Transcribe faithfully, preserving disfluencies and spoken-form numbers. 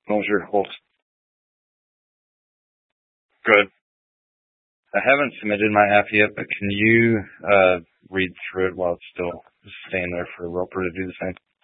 What was your hold? Good. I haven't submitted my app yet, but can you uh, read through it while it's still staying there for a Roper to do the same?